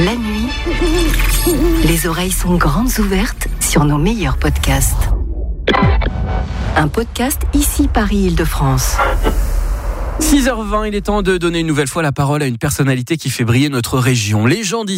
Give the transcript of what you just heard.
La nuit, les oreilles sont grandes ouvertes sur nos meilleurs podcasts. Un podcast ici Paris-Île-de-France. 6h20, il est temps de donner une nouvelle fois la parole à une personnalité qui fait briller notre région. Les gens d'ici